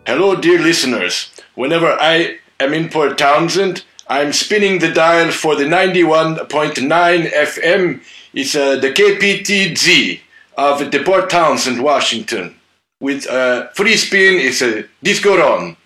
Hello, dear listeners. Whenever I am in Port Townsend, I'm spinning the dial for the 91.9 FM. It's the KPTZ of the Port Townsend, Washington. With free spin, it's a Disco Ron.